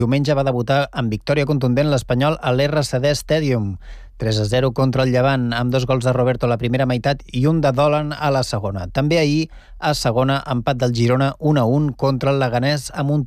Diumenge va debutar amb victòria contundent l'Espanyol a l'RCD Stadium. 3-0 contra el Llevant, amb 2 gols de Roberto a la primera meitat i un de Dolan a la segona. També ahir, a segona, empat del Girona 1-1 contra el Leganés amb un